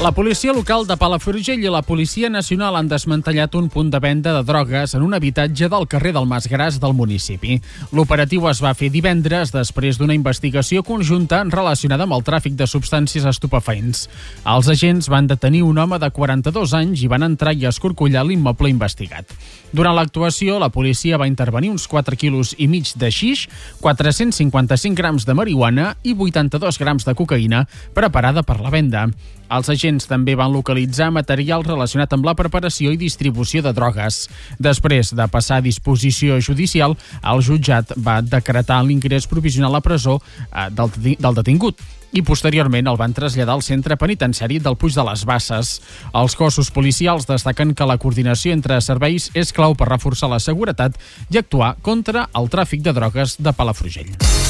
La policia local de Palafrugell i la Policia Nacional han desmantellat un punt de venda de drogues en un habitatge del carrer del Mas Gras del municipi. L'operatiu es va fer divendres després d'una investigació conjunta relacionada amb el tràfic de substàncies estupefaents. Els agents van detenir un home de 42 anys i van entrar i escorcollar l'immoble investigat. Durant l'actuació, la policia va intervenir uns 4,5 quilos de xix, 455 grams de marihuana i 82 grams de cocaïna preparada per la venda. Els agents també van localitzar material relacionat amb la preparació i distribució de drogues. Després de passar a disposició judicial, el jutjat va decretar l'ingrés provisional a presó del detingut i posteriorment el van traslladar al centre penitenciari del Puig de les Basses. Els cossos policials destaquen que la coordinació entre serveis és clau per reforçar la seguretat i actuar contra el tràfic de drogues de Palafrugell.